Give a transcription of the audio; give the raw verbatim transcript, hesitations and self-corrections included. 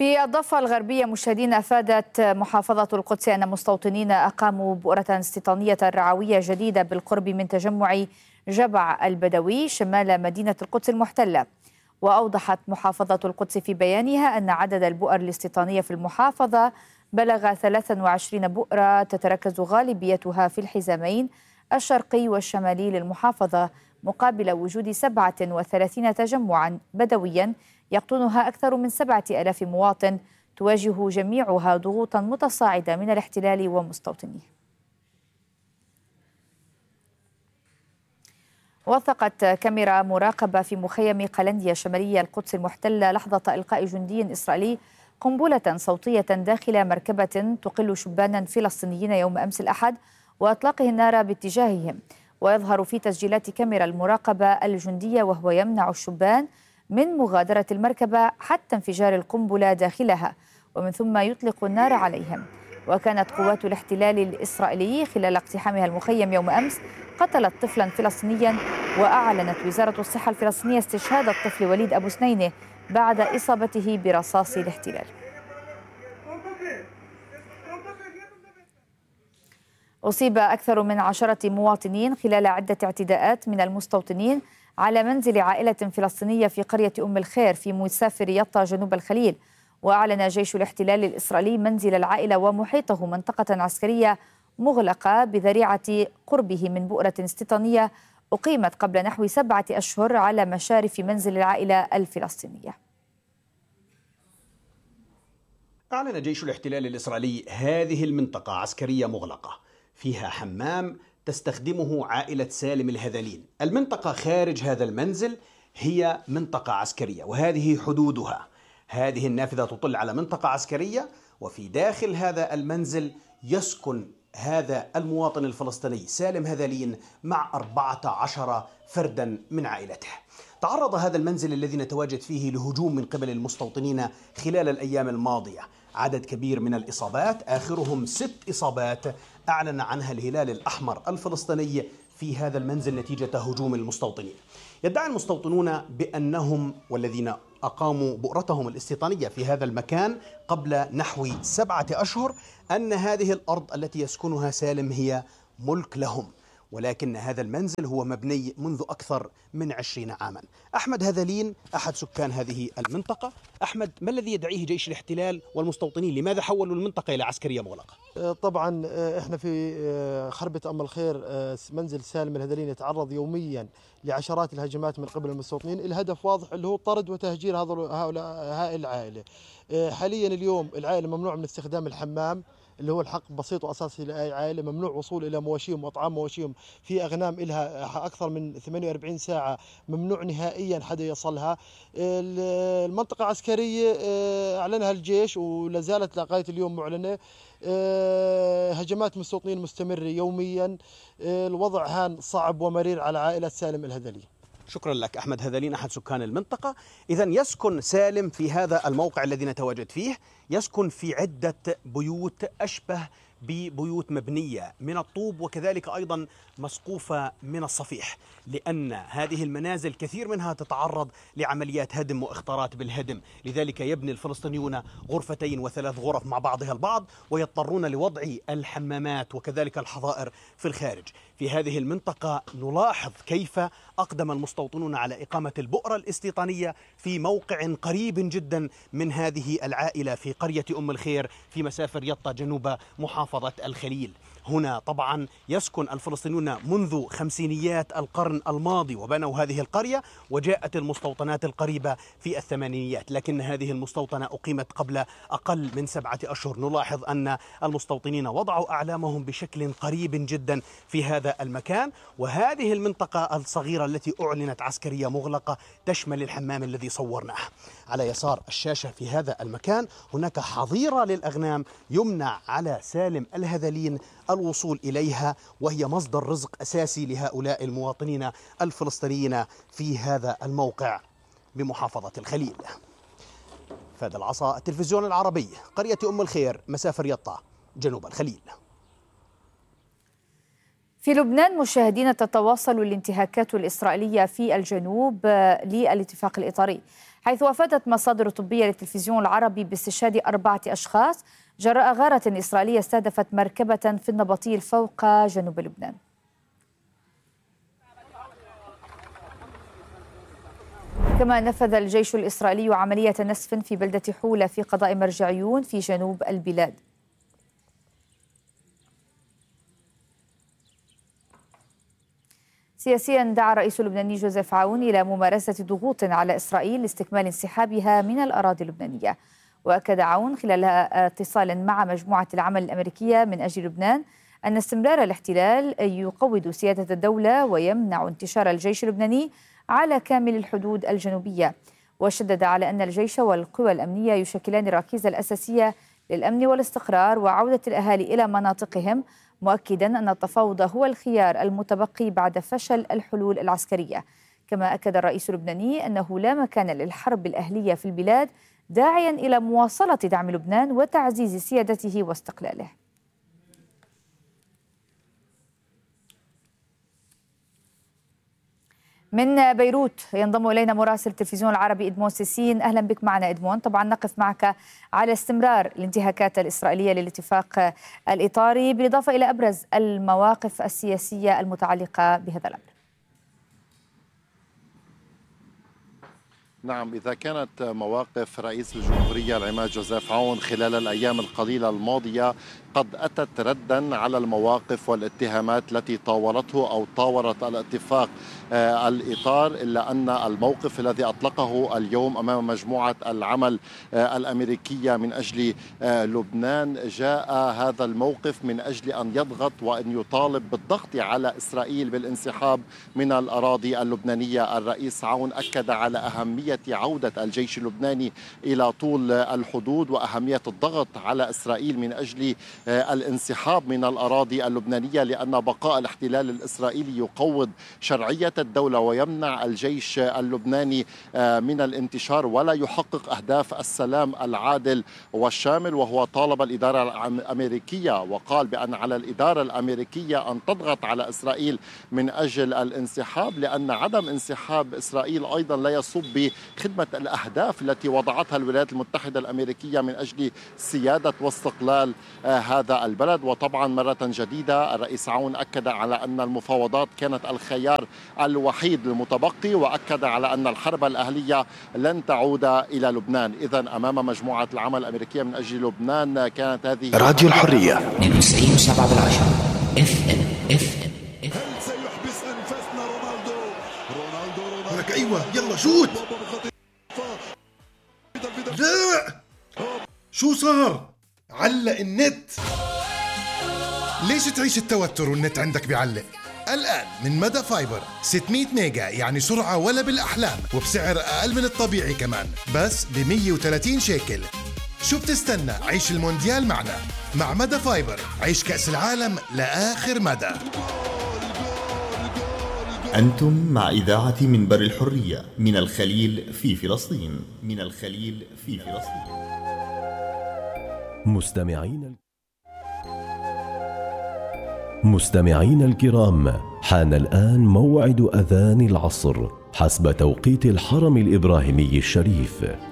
في الضفة الغربية مشاهدين، أفادت محافظة القدس أن مستوطنين أقاموا بؤرة استيطانية رعوية جديدة بالقرب من تجمع جبع البدوي شمال مدينة القدس المحتلة. وأوضحت محافظة القدس في بيانها أن عدد البؤر الاستيطانية في المحافظة بلغ ثلاثة وعشرين بؤرة، تتركز غالبيتها في الحزامين الشرقي والشمالي للمحافظة، مقابل وجود سبعة وثلاثين تجمعا بدويا يقطنها أكثر من سبعة آلاف مواطن، تواجه جميعها ضغوطا متصاعدة من الاحتلال ومستوطنيه. وثقت كاميرا مراقبة في مخيم قلنديا شمالية القدس المحتلة لحظة إلقاء جندي إسرائيلي قنبلة صوتية داخل مركبة تقل شبانا فلسطينيين يوم أمس الأحد وإطلاقه النار باتجاههم. ويظهر في تسجيلات كاميرا المراقبة الجندية وهو يمنع الشبان من مغادرة المركبة حتى انفجار القنبلة داخلها، ومن ثم يطلق النار عليهم. وكانت قوات الاحتلال الإسرائيلي خلال اقتحامها المخيم يوم أمس قتلت طفلا فلسطينيا، وأعلنت وزارة الصحة الفلسطينية استشهاد الطفل وليد أبو سنينة بعد إصابته برصاص الاحتلال. أصيب أكثر من عشرة مواطنين خلال عدة اعتداءات من المستوطنين على منزل عائلة فلسطينية في قرية أم الخير في مسافر يطا جنوب الخليل. وأعلن جيش الاحتلال الإسرائيلي منزل العائلة ومحيطه منطقة عسكرية مغلقة بذريعة قربه من بؤرة استيطانية أقيمت قبل نحو سبعة أشهر على مشارف منزل العائلة الفلسطينية. أعلن جيش الاحتلال الإسرائيلي هذه المنطقة عسكرية مغلقة فيها حمام تستخدمه عائلة سالم الهذلين. المنطقة خارج هذا المنزل هي منطقة عسكرية وهذه حدودها. هذه النافذة تطل على منطقة عسكرية، وفي داخل هذا المنزل يسكن هذا المواطن الفلسطيني سالم هذلين مع أربعة عشر فردا من عائلته. تعرض هذا المنزل الذي نتواجد فيه لهجوم من قبل المستوطنين خلال الأيام الماضية. عدد كبير من الإصابات، آخرهم ست إصابات أعلن عنها الهلال الأحمر الفلسطيني في هذا المنزل نتيجة هجوم المستوطنين. يدعي المستوطنون بأنهم والذين أقاموا بؤرتهم الاستيطانية في هذا المكان قبل نحو سبعة أشهر أن هذه الأرض التي يسكنها سالم هي ملك لهم، ولكن هذا المنزل هو مبني منذ أكثر من عشرين عاما. أحمد هذلين أحد سكان هذه المنطقة. أحمد، ما الذي يدعيه جيش الاحتلال والمستوطنين؟ لماذا حولوا المنطقة إلى عسكرية مغلقة؟ طبعا احنا في خربة أم الخير منزل سالم الهذلين يتعرض يوميا لعشرات الهجمات من قبل المستوطنين. الهدف واضح اللي هو طرد وتهجير هؤلاء هاي العائلة. حاليا اليوم العائلة ممنوع من استخدام الحمام اللي هو الحق بسيط وأساسي لأي عائلة. ممنوع وصول إلى مواشيهم وأطعام مواشيهم، في أغنام إلها أكثر من ثمانية وأربعين ساعة ممنوع نهائيا حدا يصلها. المنطقة عسكرية أعلنها الجيش ولا زالت لغاية اليوم معلنة. هجمات مستوطنين مستمرة يوميا. الوضع هان صعب ومرير على عائلة سالم الهذلي. شكرا لك أحمد هذلين أحد سكان المنطقة. إذن يسكن سالم في هذا الموقع الذي نتواجد فيه، يسكن في عدة بيوت أشبه ببيوت مبنية من الطوب وكذلك أيضا مسقوفة من الصفيح، لأن هذه المنازل كثير منها تتعرض لعمليات هدم وإخطارات بالهدم. لذلك يبني الفلسطينيون غرفتين وثلاث غرف مع بعضها البعض ويضطرون لوضع الحمامات وكذلك الحظائر في الخارج. في هذه المنطقة نلاحظ كيف أقدم المستوطنون على إقامة البؤرة الاستيطانية في موقع قريب جدا من هذه العائلة في قرية أم الخير في مسافر يطا جنوب محافظة الخليل. هنا طبعا يسكن الفلسطينيون منذ خمسينيات القرن الماضي وبنوا هذه القرية، وجاءت المستوطنات القريبة في الثمانينيات، لكن هذه المستوطنة أقيمت قبل أقل من سبعة أشهر. نلاحظ أن المستوطنين وضعوا أعلامهم بشكل قريب جدا في هذا المكان. وهذه المنطقة الصغيرة التي أعلنت عسكرية مغلقة تشمل الحمام الذي صورناه. على يسار الشاشة في هذا المكان هناك حظيرة للأغنام يمنع على سالم الهذلين الوصول إليها، وهي مصدر رزق أساسي لهؤلاء المواطنين الفلسطينيين في هذا الموقع بمحافظة الخليل. فهد العصا، التلفزيون العربي، قرية أم الخير، مسافر يطا جنوب الخليل. في لبنان مشاهدين، تتواصل الانتهاكات الإسرائيلية في الجنوب للاتفاق الإطاري، حيث أفادت مصادر طبية للتلفزيون العربي باستشهاد أربعة أشخاص جراء غارة إسرائيلية استهدفت مركبة في النبطيل فوق جنوب لبنان. كما نفذ الجيش الإسرائيلي عملية نسف في بلدة حولة في قضاء مرجعيون في جنوب البلاد. سياسيا دعا الرئيس اللبناني جوزيف عون إلى ممارسة ضغوط على إسرائيل لاستكمال انسحابها من الأراضي اللبنانية. وأكد عون خلال اتصال مع مجموعة العمل الأمريكية من أجل لبنان أن استمرار الاحتلال يقوض سيادة الدولة ويمنع انتشار الجيش اللبناني على كامل الحدود الجنوبية. وشدد على أن الجيش والقوى الأمنية يشكلان الركيزة الأساسية للأمن والاستقرار وعودة الأهالي إلى مناطقهم، مؤكدا أن التفاوض هو الخيار المتبقي بعد فشل الحلول العسكرية. كما أكد الرئيس اللبناني أنه لا مكان للحرب الأهلية في البلاد، داعيا إلى مواصلة دعم لبنان وتعزيز سيادته واستقلاله. من بيروت ينضم إلينا مراسل التلفزيون العربي إدمون سيسين. أهلا بك معنا إدمون. طبعا نقف معك على استمرار الانتهاكات الإسرائيلية للاتفاق الإطاري، بالإضافة إلى أبرز المواقف السياسية المتعلقة بهذا الأمر. نعم، إذا كانت مواقف رئيس الجمهورية العماد جوزيف عون خلال الأيام القليلة الماضية قد أتت ردا على المواقف والاتهامات التي طاولته أو طاورت الاتفاق الإطار، إلا أن الموقف الذي أطلقه اليوم أمام مجموعة العمل الأمريكية من أجل لبنان جاء هذا الموقف من أجل أن يضغط وأن يطالب بالضغط على إسرائيل بالانسحاب من الأراضي اللبنانية. الرئيس عون أكد على أهمية عودة الجيش اللبناني إلى طول الحدود وأهمية الضغط على إسرائيل من أجل الانسحاب من الأراضي اللبنانية، لأن بقاء الاحتلال الإسرائيلي يقوض شرعية الدولة ويمنع الجيش اللبناني من الانتشار ولا يحقق أهداف السلام العادل والشامل. وهو طالب الإدارة الأمريكية وقال بأن على الإدارة الأمريكية أن تضغط على إسرائيل من أجل الانسحاب، لأن عدم انسحاب إسرائيل أيضا لا يصب بخدمة الأهداف التي وضعتها الولايات المتحدة الأمريكية من أجل سيادة واستقلال هذا البلد. وطبعا مرة جديدة الرئيس عون أكد على أن المفاوضات كانت الخيار الوحيد المتبقي، وأكد على أن الحرب الأهلية لن تعود إلى لبنان. إذن أمام مجموعة العمل الأمريكية من أجل لبنان كانت هذه راديو الحرية تسعين وسبعة بالعشرة اف ام اف ام. هل سيحبس أنفاسنا رونالدو؟ رونالدو رونالدو لك أيوة يلا شوت. لا شو صار؟ علق النت. ليش تعيش التوتر والنت عندك بيعلق؟ الآن من مدى فايبر ستمية ميجا، يعني سرعة ولا بالأحلام، وبسعر أقل من الطبيعي كمان، بس ب مية وثلاثين شيكل. شو بتستنى؟ عيش المونديال معنا. مع مدى فايبر عيش كأس العالم لآخر مدى. أنتم مع إذاعة منبر الحرية من الخليل في فلسطين. من الخليل في فلسطين. مستمعين مستمعين الكرام، حان الآن موعد أذان العصر حسب توقيت الحرم الإبراهيمي الشريف.